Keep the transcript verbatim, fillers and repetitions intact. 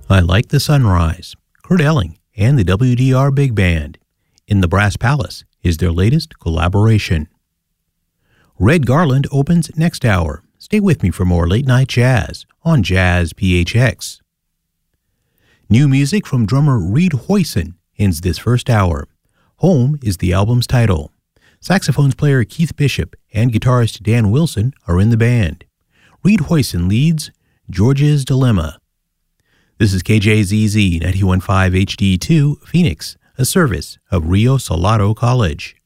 I Like the Sunrise, Kurt Elling and the W D R Big Band. In the Brass Palace is their latest collaboration. Red Garland opens next hour. Stay with me for more late-night jazz on Jazz P H X. New music from drummer Reed Hoyson ends this first hour. Home is the album's title. Saxophones player Keith Bishop and guitarist Dan Wilson are in the band. Reed Hoyson leads George's Dilemma. This is K J Z Z ninety-one point five H D two, Phoenix, a service of Rio Salado College.